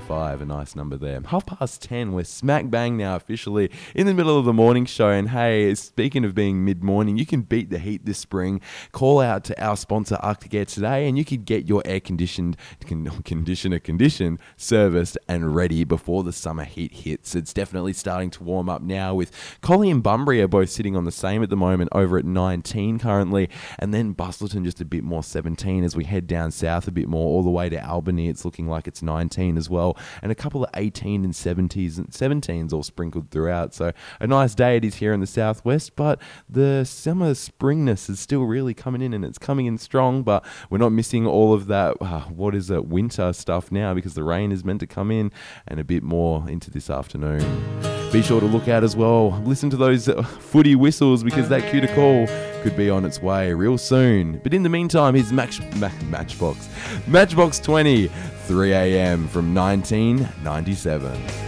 5, a nice number there. 10:30, we're smack bang now officially in the middle of the morning show. And hey, speaking of being mid-morning, you can beat the heat this spring. Call out to our sponsor Arctic Air today and you could get your air conditioned, serviced and ready before the summer heat hits. It's definitely starting to warm up now, with Collie and Bunbury are both sitting on the same at the moment, over at 19 currently, and then Bustleton just a bit more, 17, as we head down south a bit more all the way to Albany. It's looking like it's 19 as well, and a couple of 18 and 70s and 17s all sprinkled throughout. So a nice day it is here in the southwest, but the summer springness is still really coming in, and it's coming in strong, but we're not missing all of that winter stuff now, because the rain is meant to come in and a bit more into this afternoon. Be sure to look out as well. Listen to those footy whistles, because that cue to call could be on its way real soon. But in the meantime, here's Matchbox 20, 3 a.m. from 1997.